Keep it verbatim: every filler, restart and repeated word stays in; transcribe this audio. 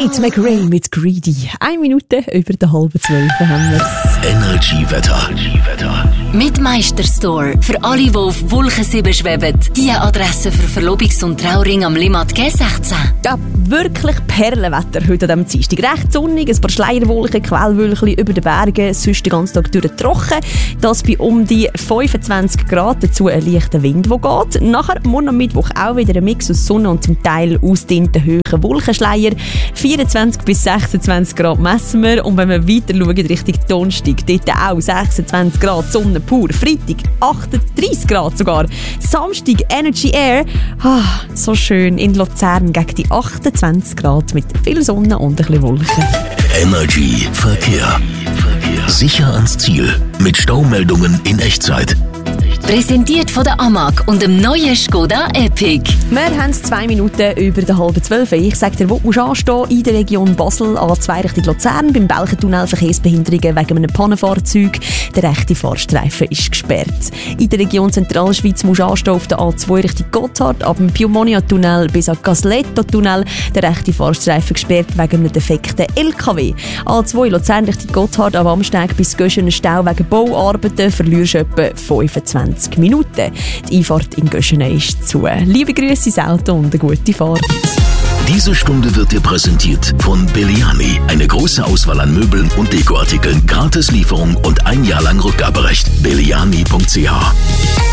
Tate McRae mit Greedy. Eine Minute über der halben zwölf haben wir's. Energy-Wetter. Mit Meisterstore. Für alle, die auf Wolken sieben schweben. Die Adresse für Verlobungs- und Trauring am Limmat G sechzehn. Ja, wirklich Perlenwetter heute an diesem Dienstag. Recht sonnig, ein paar Schleierwolken, Quellwölkchen über den Bergen, sonst den ganzen Tag durch trocken. Das bei um die fünfundzwanzig Grad, dazu ein leichter Wind, der geht. Nachher, morgen am Mittwoch, auch wieder ein Mix aus Sonne und zum Teil ausdehnten hohen Wolkenschleier. vierundzwanzig bis sechsundzwanzig Grad messen wir. Und wenn wir weiter schauen, Richtung Donnerstag, dort auch sechsundzwanzig Grad Sonne pur. Freitag achtunddreissig Grad sogar. Samstag Energy Air. Ah, so schön in Luzern gegen die achtundzwanzig Grad mit viel Sonne und ein bisschen Wolken. Energy Verkehr. Sicher ans Ziel mit Staumeldungen in Echtzeit. Präsentiert von der A M A G und dem neuen Skoda Epic. Wir haben es zwei Minuten über der halben zwölf. Ich sage dir, wo du musst anstehen in der Region Basel, A zwei Richtung Luzern, beim Belchentunnel Verkehrsbehinderungen wegen einem Pannenfahrzeug. Der rechte Fahrstreifen ist gesperrt. In der Region Zentralschweiz musst du anstehen auf der A zwei Richtung Gotthard, ab dem Piomonia-Tunnel bis an Gasletto-Tunnel. Der rechte Fahrstreifen gesperrt wegen einem defekten L K W. A zwei Luzern Richtung Gotthard, am Amsteg bis Göschen Stau wegen Bauarbeiten, verlierst du etwa fünfundzwanzig Minuten. Die Einfahrt in Göschenen ist zu. Liebe Grüße ins Auto und eine gute Fahrt. Diese Stunde wird dir präsentiert von Belliani. Eine große Auswahl an Möbeln und Dekoartikeln, Gratis Lieferung und ein Jahr lang Rückgaberecht. belliani punkt c h